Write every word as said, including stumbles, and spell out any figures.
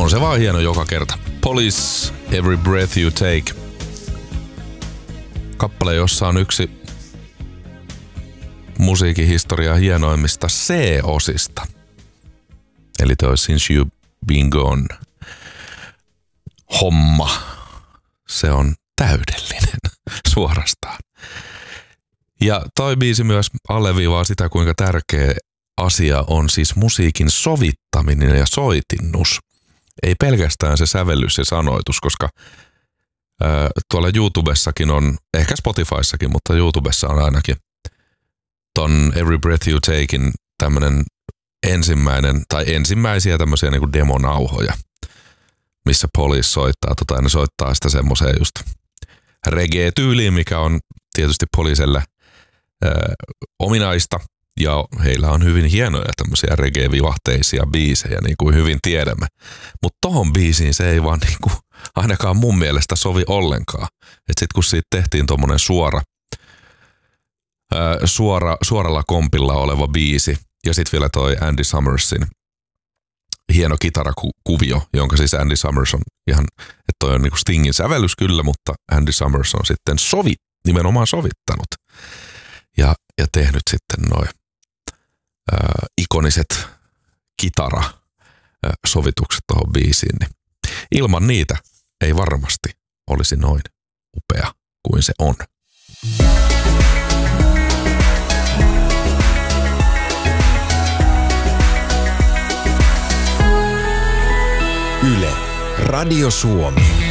on se vaan hieno joka kerta. Police, Every Breath You Take. Kappale, jossa on yksi musiikin historiaa hienoimmista C-osista. Eli toi Since You've Been Gone homma. Se on täydellinen suorastaan. Ja toi biisi myös alleviivaa sitä, kuinka tärkeä asia on siis musiikin sovittaminen ja soitinnus. Ei pelkästään se sävellys ja sanoitus, koska ää, tuolla YouTubessakin on, ehkä Spotifyssakin, mutta YouTubessa on ainakin ton Every Breath You Takein tämmönen ensimmäinen, tai ensimmäisiä tämmöisiä niinku demonauhoja, missä Police soittaa, tota, ja ne soittaa sitä semmoiseen just reggae-tyyliin, mikä on tietysti Policelle ää, ominaista, ja heillä on hyvin hienoja tämmöisiä reggae-vivahteisia biisejä, niin kuin hyvin tiedämme. Mutta tohon biisiin se ei vaan niin kuin, ainakaan mun mielestä sovi ollenkaan. Että sit kun siitä tehtiin tommonen suora, ää, suora, suoralla kompilla oleva biisi, ja sit vielä toi Andy Summersin hieno kitarakuvio, jonka siis Andy Summers on ihan, että toi on niinku Stingin sävellys kyllä, mutta Andy Summers on sitten sovi, nimenomaan sovittanut ja, ja tehnyt sitten noin ää, ikoniset kitarasovitukset tuohon biisiin. Niin ilman niitä ei varmasti olisi noin upea kuin se on. Yle, Radio Suomi.